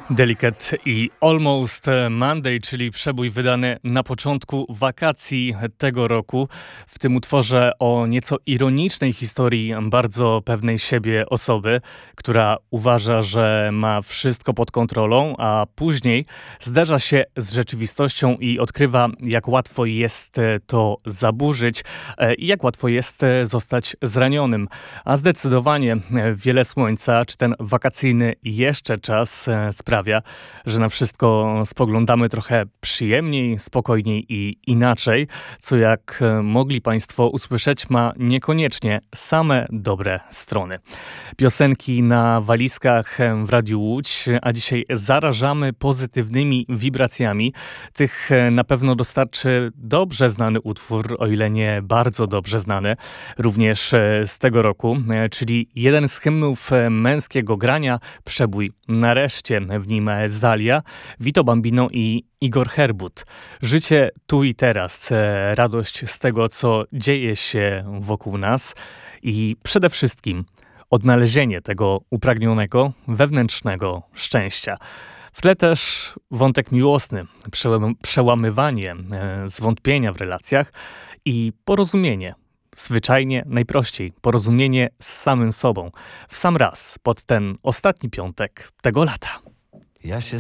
Delicate i Almost Monday, czyli przebój wydany na początku wakacji tego roku. W tym utworze o nieco ironicznej historii bardzo pewnej siebie osoby, która uważa, że ma wszystko pod kontrolą, a później zderza się z rzeczywistością i odkrywa, jak łatwo jest to zaburzyć i jak łatwo jest zostać zranionym. A zdecydowanie wiele słońca, czy ten wakacyjny jeszcze czas sprawia, że na wszystko spoglądamy trochę przyjemniej, spokojniej i inaczej, co jak mogli Państwo usłyszeć, ma niekoniecznie same dobre strony. Piosenki na walizkach w Radiu Łódź, a dzisiaj zarażamy pozytywnymi wibracjami. Tych na pewno dostarczy dobrze znany utwór, o ile nie bardzo dobrze znany, również z tego roku, czyli jeden z hymnów męskiego grania, przebój Nareszcie, w nim Zalia, Vito Bambino i Igor Herbut. Życie tu i teraz, radość z tego, co dzieje się wokół nas i przede wszystkim odnalezienie tego upragnionego, wewnętrznego szczęścia. W tle też wątek miłosny, przełamywanie zwątpienia w relacjach i porozumienie. Zwyczajnie, najprościej, porozumienie z samym sobą. W sam raz, pod ten ostatni piątek tego lata. Ja się